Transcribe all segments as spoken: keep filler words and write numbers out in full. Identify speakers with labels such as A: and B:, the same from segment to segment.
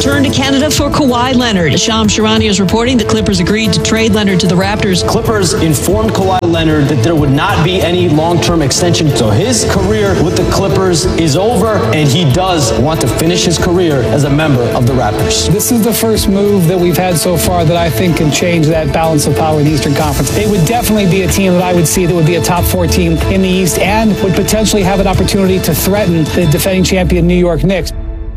A: return to Canada for Kawhi Leonard. Shams Charania is reporting the Clippers agreed to trade Leonard to the Raptors.
B: Clippers informed Kawhi Leonard that there would not be any long-term extension. So his career with the Clippers is over, and he does want to finish his career as a member of the Raptors.
C: This is the first move that we've had so far that I think can change that balance of power in the Eastern Conference. They would definitely be a team that I would see that would be a top four team in the East and would potentially have an opportunity to threaten the defending champion New York Knicks.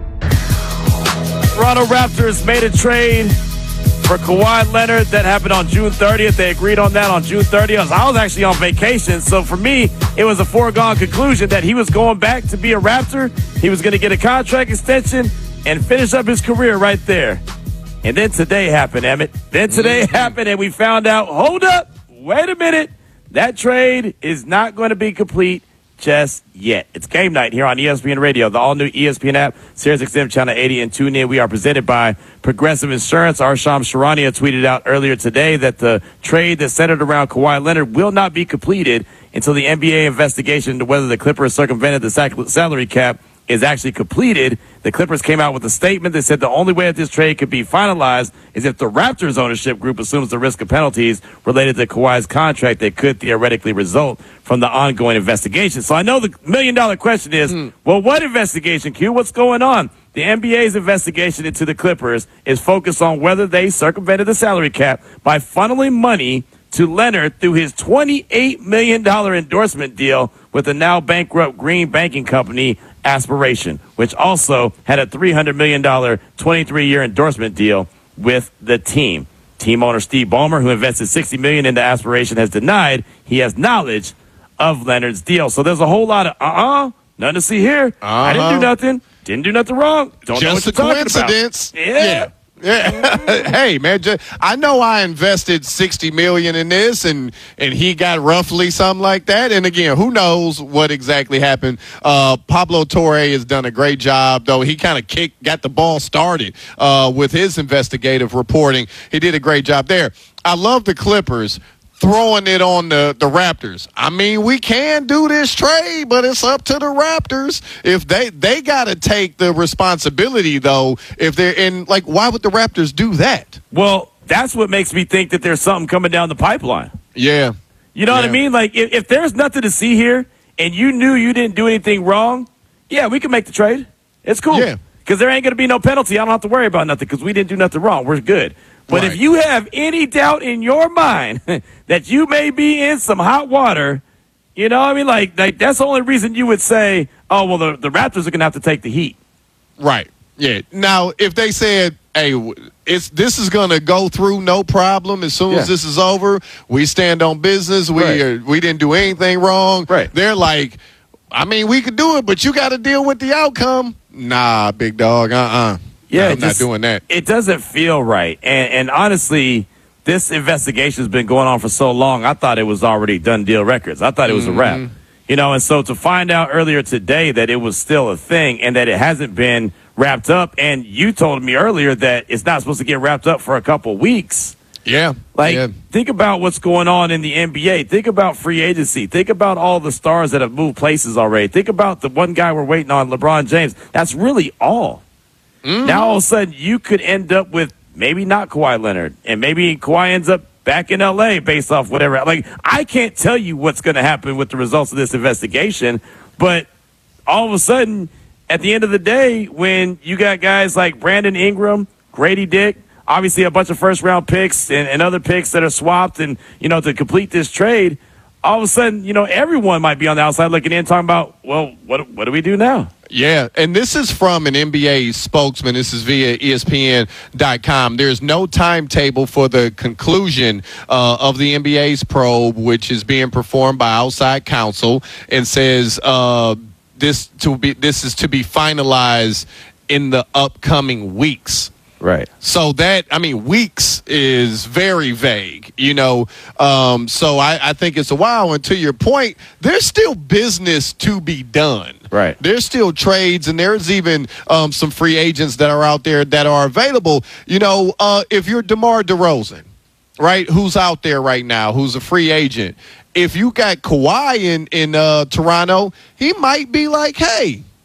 D: Toronto Raptors made a trade for Kawhi Leonard. That happened on June thirtieth. They agreed on that on June thirtieth. I was actually on vacation, so for me, it was a foregone conclusion that he was going back to be a Raptor. He was going to get a contract extension and finish up his career right there. And then today happened, Emmett. Then today mm-hmm. happened, and we found out, hold up, wait a minute. That trade is not going to be complete just yet. It's game night here on E S P N Radio, the all-new E S P N app, Sirius X M Channel eighty, and tune in. We are presented by Progressive Insurance. Our Shams Charania tweeted out earlier today that the trade that centered around Kawhi Leonard will not be completed until the N B A investigation into whether the Clippers circumvented the salary cap is actually completed. The Clippers came out with a statement that said the only way that this trade could be finalized is if the Raptors ownership group assumes the risk of penalties related to Kawhi's contract that could theoretically result from the ongoing investigation. So I know the million dollar question is, mm. well, what investigation, Q? What's going on? The N B A's investigation into the Clippers is focused on whether they circumvented the salary cap by funneling money to Leonard through his twenty-eight million dollars endorsement deal with the now bankrupt Green Banking Company Aspiration, which also had a three hundred million dollars twenty-three year endorsement deal with the team. Team owner Steve Ballmer, who invested sixty million dollars into Aspiration, has denied he has knowledge of Leonard's deal. So there's a whole lot of uh-uh, nothing to see here. Uh-huh. I didn't do nothing. Didn't do nothing wrong. Don't
E: Just
D: know what
E: a
D: you're
E: coincidence.
D: Talking about. Yeah.
E: yeah. Yeah. Hey, man, just, I know I invested sixty million dollars in this, and, and he got roughly something like that. And, again, who knows what exactly happened. Uh, Pablo Torre has done a great job, though. He kind of kicked, got the ball started uh, with his investigative reporting. He did a great job there. I love the Clippers throwing it on the, the Raptors. I mean, we can do this trade, but it's up to the Raptors. If they they got to take the responsibility, though, if they're in, like, why would the Raptors do that?
D: Well, that's what makes me think that there's something coming down the pipeline.
E: Yeah.
D: You know
E: yeah.
D: what I mean? Like, if, if there's nothing to see here and you knew you didn't do anything wrong, yeah, we can make the trade. It's cool.
E: Yeah.
D: Because there ain't going to be no penalty. I don't have to worry about nothing because we didn't do nothing wrong. We're good. But right. if you have any doubt in your mind that you may be in some hot water, you know what I mean? Like, like that's the only reason you would say, oh, well, the, the Raptors are going to have to take the heat.
E: Right. Yeah. Now, if they said, hey, it's this is going to go through no problem as soon yeah. as this is over, we stand on business, we right. are, we didn't do anything wrong.
D: Right.
E: They're like, I mean, we could do it, but you got to deal with the outcome. Nah, big dog, uh-uh.
D: Yeah,
E: no, I'm
D: just,
E: not doing that.
D: It doesn't feel right. And, and honestly, this investigation has been going on for so long, I thought it was already done deal records. I thought it was mm-hmm. a wrap. You know, and so to find out earlier today that it was still a thing and that it hasn't been wrapped up, and you told me earlier that it's not supposed to get wrapped up for a couple weeks.
E: Yeah.
D: Like,
E: yeah.
D: think about what's going on in the N B A. Think about free agency. Think about all the stars that have moved places already. Think about the one guy we're waiting on, LeBron James. That's really all. Mm-hmm. Now, all of a sudden, you could end up with maybe not Kawhi Leonard, and maybe Kawhi ends up back in L A based off whatever. Like, I can't tell you what's going to happen with the results of this investigation, but all of a sudden, at the end of the day, when you got guys like Brandon Ingram, Grady Dick, obviously a bunch of first-round picks and, and other picks that are swapped and, you know, to complete this trade, all of a sudden, you know, everyone might be on the outside looking in talking about, well, what what do we do now?
E: Yeah, and this is from an N B A spokesman. This is via E S P N dot com. There's no timetable for the conclusion uh, of the N B A's probe, which is being performed by outside counsel, and says uh, this to be this is to be finalized in the upcoming weeks.
D: Right.
E: So that, I mean, weeks is very vague, you know. Um, so I, I think it's a while. And to your point, there's still business to be done.
D: Right.
E: There's still trades, and there's even um, some free agents that are out there that are available. You know, uh, if you're DeMar DeRozan, right, who's out there right now, who's a free agent, if you got Kawhi in, in uh, Toronto, he might be like, hey,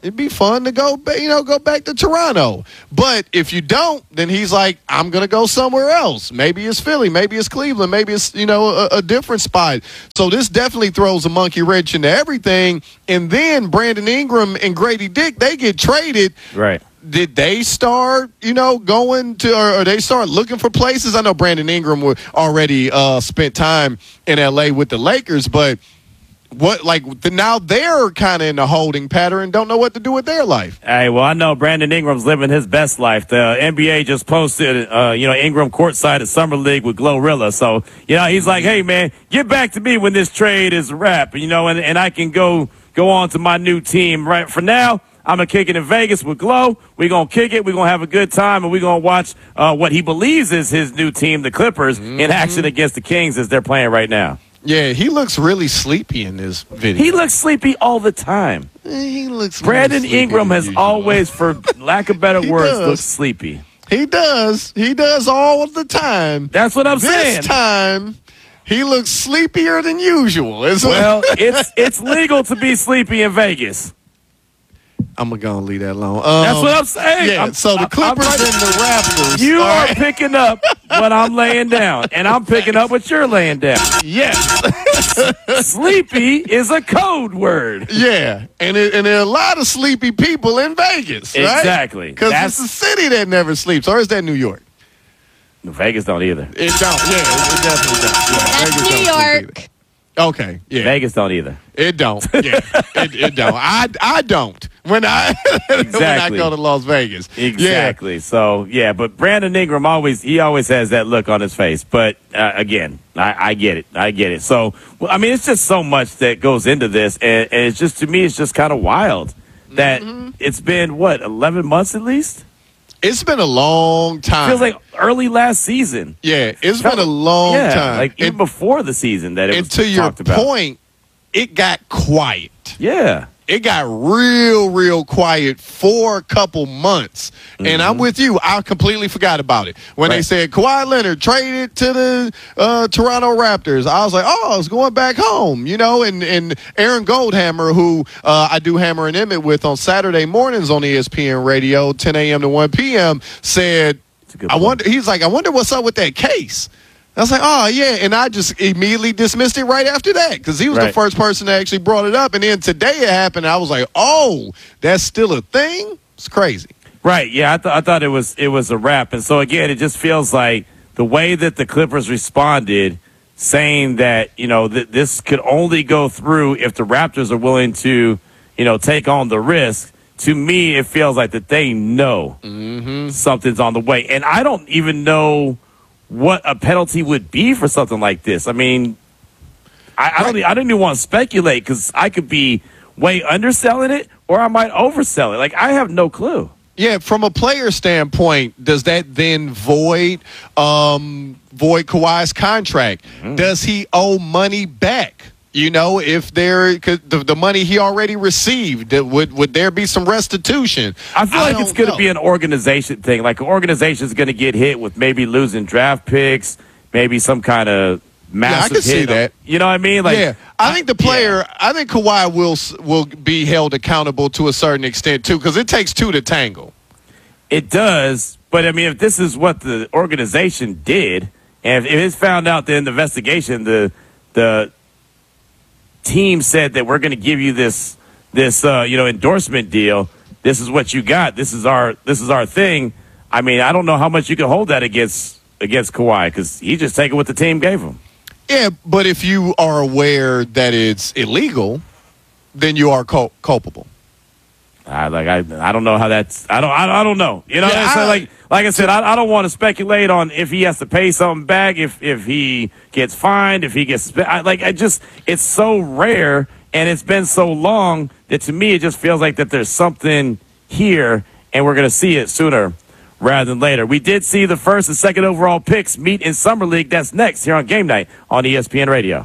E: It'd be fun to go, ba- you know, go back to Toronto. But if you don't, then he's like, I'm going to go somewhere else. Maybe it's Philly. Maybe it's Cleveland. Maybe it's, you know, a, a different spot. So this definitely throws a monkey wrench into everything. And then Brandon Ingram and Grady Dick, they get traded.
D: Right.
E: Did they start, you know, going to, or, or they start looking for places? I know Brandon Ingram would already uh, spent time in L A with the Lakers, but what, like, the, now they're kind of in a holding pattern, don't know what to do with their life.
D: Hey, well, I know Brandon Ingram's living his best life. The N B A just posted, uh, you know, Ingram courtside at Summer League with Glorilla. So, you know, he's like, hey, man, get back to me when this trade is a wrap, you know, and, and I can go go on to my new team. Right for now, I'm going to kick it in Vegas with Glow. We're going to kick it. We're going to have a good time, and we're going to watch uh, what he believes is his new team, the Clippers, mm-hmm. in action against the Kings as they're playing right now.
E: Yeah, he looks really sleepy in this video.
D: He looks sleepy all the time.
E: He looks.
D: Brandon
E: really
D: Ingram has
E: usual.
D: always, for lack of better words,
E: does.
D: looked sleepy.
E: He does. He does all of the time.
D: That's what I'm
E: this
D: saying.
E: This time, he looks sleepier than usual. It's
D: well, it's it's legal to be sleepy in Vegas.
E: I'm going to leave that alone. Um,
D: That's what I'm saying.
E: Yeah,
D: I'm,
E: so the Clippers
D: I'm, I'm
E: and the Raptors.
D: You are
E: right.
D: picking up what I'm laying down, and I'm picking up what you're laying down.
E: Yes.
D: Sleepy is a code word.
E: Yeah, and, it, and there are a lot of sleepy people in Vegas, right?
D: Exactly.
E: Because it's a city that never sleeps. Or is that New York?
D: Vegas don't either.
E: It don't. Yeah, it, it definitely don't. Yeah,
F: That's
E: Vegas
F: New
E: don't
F: York.
E: Okay, yeah.
D: Vegas don't either.
E: It don't. Yeah, it, it don't. I, I don't. When I
D: exactly.
E: when I go to Las Vegas.
D: Exactly.
E: Yeah.
D: So, yeah, but Brandon Ingram always, he always has that look on his face. But, uh, again, I, I get it. I get it. So, well, I mean, it's just so much that goes into this. And, and it's just, to me, it's just kind of wild that mm-hmm. it's been, what, eleven months at least?
E: It's been a long time.
D: Feels like early last season.
E: Yeah, it's been a long
D: yeah,
E: time.
D: Like even
E: and,
D: before the season that it
E: and
D: was
E: to your
D: talked about.
E: point, it got quiet.
D: Yeah.
E: It got real, real quiet for a couple months. Mm-hmm. And I'm with you. I completely forgot about it. When right. they said Kawhi Leonard traded to the uh, Toronto Raptors, I was like, oh, I was going back home, you know, and, and Aaron Goldhammer, who uh, I do Hammer and Emmett with on Saturday mornings on E S P N Radio, ten a.m. to one p.m., said, I wonder, he's like, I wonder what's up with that case. I was like, oh, yeah, and I just immediately dismissed it right after that because he was right. the first person that actually brought it up. And then today it happened, and I was like, oh, that's still a thing? It's crazy.
D: Right, yeah, I, th- I thought it was it was a wrap. And so, again, it just feels like the way that the Clippers responded, saying that, you know, that this could only go through if the Raptors are willing to, you know, take on the risk. To me, it feels like that they know
E: mm-hmm.
D: something's on the way. And I don't even know what a penalty would be for something like this. I mean, I, I don't. I don't even want to speculate because I could be way underselling it, or I might oversell it. Like I have no clue.
E: Yeah, from a player standpoint, does that then void um, void Kawhi's contract? Mm. Does he owe money back? You know, if there could the, the money he already received, would would there be some restitution?
D: I feel
E: I
D: like it's going to be an organization thing. Like an organization is going to get hit with maybe losing draft picks, maybe some kind of massive
E: yeah, I can
D: hit.
E: see that.
D: You know what I mean? Like,
E: yeah, I think the player,
D: yeah.
E: I think Kawhi will will be held accountable to a certain extent too, because it takes two to tangle.
D: It does, but I mean, if this is what the organization did, and if it's found out that in the investigation, the the team said that we're going to give you this this uh, you know endorsement deal. This is what you got. This is our this is our thing. I mean, I don't know how much you can hold that against against Kawhi because he just taking what the team gave him.
E: Yeah, but if you are aware that it's illegal, then you are cul- culpable.
D: I like I I don't know how that's I don't I, I don't know. You know
E: yeah,
D: what I'm saying?
E: I,
D: Like like I said, I, I don't want to speculate on if he has to pay something back, if if he gets fined, if he gets I, like I just it's so rare and it's been so long that to me it just feels like that there's something here and we're gonna see it sooner rather than later. We did see the first and second overall picks meet in Summer League. That's next here on Game Night on E S P N Radio.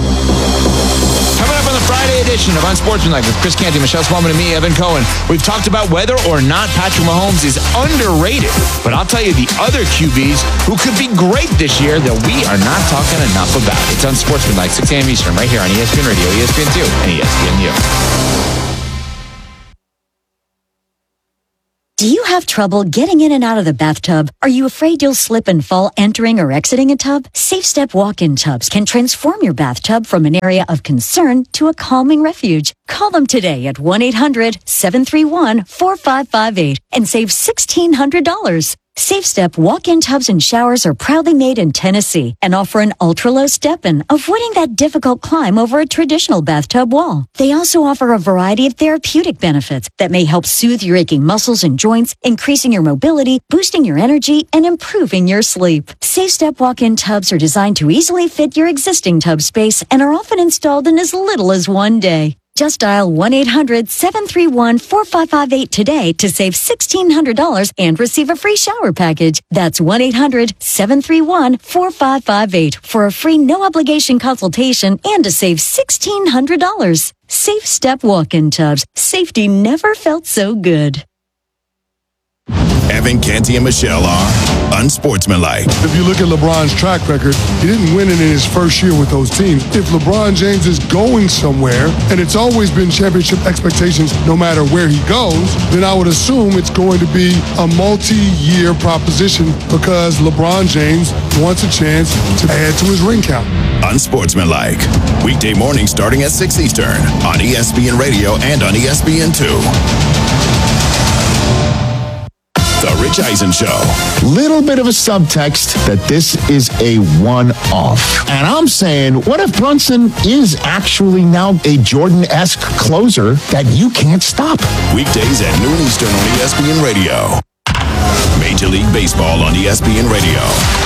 G: Coming up on the Friday edition of Unsportsmanlike with Chris Canty, Michelle Spellman, and me, Evan Cohen, we've talked about whether or not Patrick Mahomes is underrated. But I'll tell you the other Q Bs who could be great this year that we are not talking enough about. It's Unsportsmanlike, six a.m. Eastern, right here on E S P N Radio, E S P N two, and E S P N U.
F: Do you have trouble getting in and out of the bathtub? Are you afraid you'll slip and fall entering or exiting a tub? SafeStep walk-in tubs can transform your bathtub from an area of concern to a calming refuge. Call them today at one eight hundred seven three one four five five eight and save sixteen hundred dollars. SafeStep walk-in tubs and showers are proudly made in Tennessee and offer an ultra-low step-in, avoiding that difficult climb over a traditional bathtub wall. They also offer a variety of therapeutic benefits that may help soothe your aching muscles and joints, increasing your mobility, boosting your energy, and improving your sleep. SafeStep walk-in tubs are designed to easily fit your existing tub space and are often installed in as little as one day. Just dial one eight hundred seven three one four five five eight today to save sixteen hundred dollars and receive a free shower package. That's one eight hundred seven three one four five five eight for a free no-obligation consultation and to save sixteen hundred dollars. Safe Step walk-in tubs. Safety never felt so good.
H: Evan, Canty, and Michelle are unsportsmanlike.
I: If you look at LeBron's track record, he didn't win it in his first year with those teams. If LeBron James is going somewhere, and it's always been championship expectations no matter where he goes, then I would assume it's going to be a multi-year proposition because LeBron James wants a chance to add to his ring count.
H: Unsportsmanlike. Weekday morning starting at six Eastern on E S P N Radio and on E S P N two. The Rich Eisen Show.
J: Little bit of a subtext that this is a one-off. And I'm saying, what if Brunson is actually now a Jordan-esque closer that you can't stop?
H: Weekdays at noon Eastern on E S P N Radio. Major League Baseball on E S P N Radio.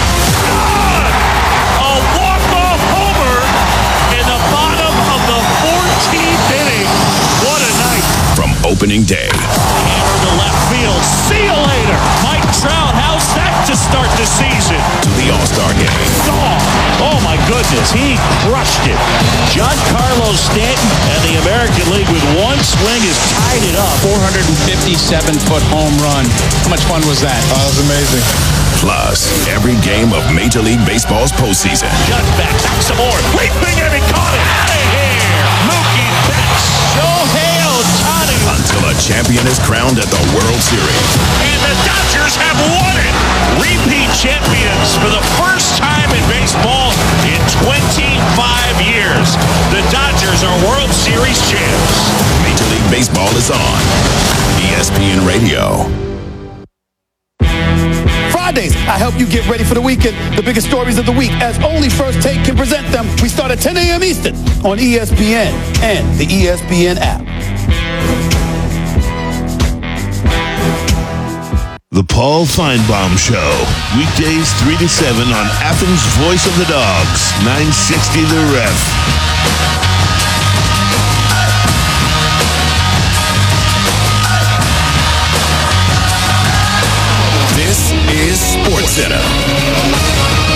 K: A walk-off homer in the bottom of the fourteenth inning. What a night.
H: From opening day.
K: Hammer to left field. See you later. Mike Trout, how's that to start the season?
H: To the All-Star game.
K: Oh, oh my goodness, he crushed it. Giancarlo Stanton and the American League with one swing has tied it up.
L: four hundred fifty-seven foot home run. How much fun was that?
I: Oh, that was amazing.
H: Plus, every game of Major League Baseball's postseason.
K: Cut back, back some more. Leaping and he caught it. Out of here. Mookie Betts. Shohei Ohtani.
H: Until a champion is crowned at the World Series.
K: And the Dodgers have won it. Repeat champions for the first time in baseball in twenty-five years. The Dodgers are World Series champs.
H: Major League Baseball is on E S P N Radio.
M: Fridays, I help you get ready for the weekend. The biggest stories of the week, as only First Take can present them. We start at ten a.m. Eastern on E S P N and the E S P N app.
N: The Paul Feinbaum Show. Weekdays three to seven on Athens' Voice of the Dogs, nine sixty The Ref.
H: This is SportsCenter.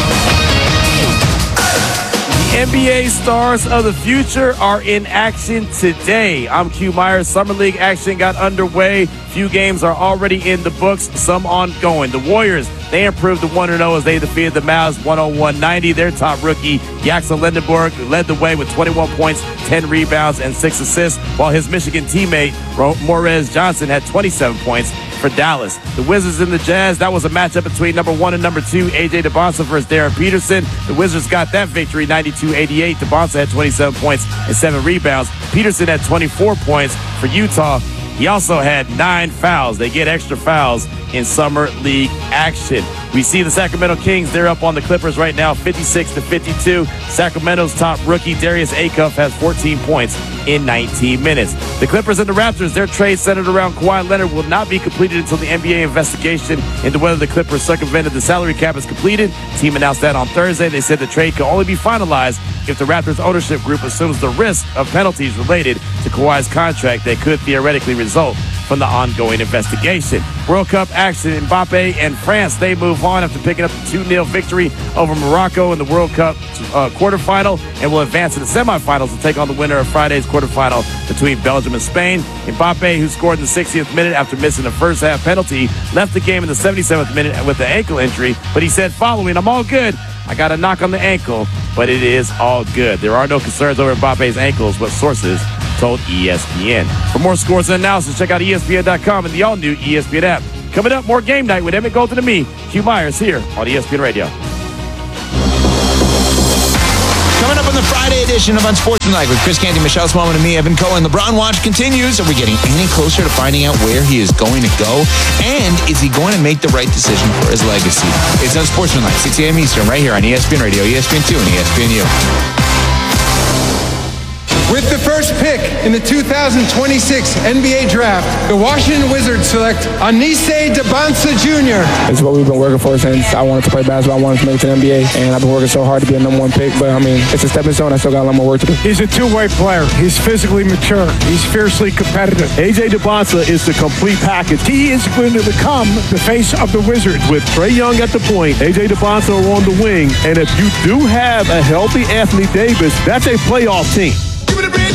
D: The N B A stars of the future are in action today. I'm Q Myers. Summer League action got underway. Few games are already in the books, some ongoing. The Warriors, they improved to one and oh as they defeated the Mavs one oh one ninety. Their top rookie, Jackson Lindenberg, led the way with twenty-one points, ten rebounds, and six assists, while his Michigan teammate, Morez Johnson, had twenty-seven points for Dallas. The Wizards and the Jazz, that was a matchup between number one and number two, A J DeBonsa versus Darren Peterson. The Wizards got that victory, ninety-two eighty-eight. DeBonsa had twenty-seven points and seven rebounds. Peterson had twenty-four points for Utah. He also had nine fouls. They get extra fouls in Summer League action. We see the Sacramento Kings, they're up on the Clippers right now, fifty-six to fifty-two. Sacramento's top rookie, Darius Acuff, has fourteen points in nineteen minutes. The Clippers and the Raptors, their trade centered around Kawhi Leonard, will not be completed until the N B A investigation into whether the Clippers circumvented the salary cap is completed. The team announced that on Thursday. They said the trade can only be finalized if the Raptors ownership group assumes the risk of penalties related to Kawhi's contract that could theoretically result from the ongoing investigation. World Cup action. Mbappe and France, they move on after picking up the two nil victory over Morocco in the World Cup uh, quarterfinal, and will advance to the semifinals to take on the winner of Friday's quarterfinal between Belgium and Spain. Mbappe, who scored in the sixtieth minute after missing the first half penalty, left the game in the seventy-seventh minute with an ankle injury, but he said following, "I'm all good. I got a knock on the ankle, but it is all good." There are no concerns over Mbappe's ankles, but sources told E S P N. For more scores and analysis, check out E S P N dot com and the all-new E S P N app. Coming up, more Game Night with Emmett Golden and me, Hugh Myers, here on E S P N Radio.
G: Coming up on the Friday edition of Unsportsmanlike with Chris Canty, Michelle Smallman, and me, Evan Cohen. LeBron watch continues. Are we getting any closer to finding out where he is going to go? And is he going to make the right decision for his legacy? It's Unsportsmanlike, six a.m. Eastern, right here on E S P N Radio, E S P N two, and E S P N U.
O: With the first pick in the two thousand twenty-six N B A Draft, the Washington Wizards select Anise Debonsa Junior
P: It's what we've been working for since I wanted to play basketball. I wanted to make it to the N B A, and I've been working so hard to be a number one pick. But, I mean, it's a stepping stone. I still got a lot more work to do.
Q: He's a two-way player. He's physically mature. He's fiercely competitive. A J Debonsa is the complete package. He is going to become the face of the Wizards with Trae Young at the point, A J Debonsa on the wing. And if you do have a healthy Anthony Davis, that's a playoff team.
R: Give me the bridge,